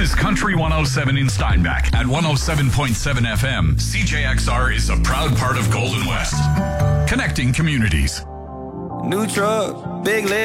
is Country 107 in Steinbach at 107.7 FM. CJXR is a proud part of Golden West, connecting communities. New truck, big leg.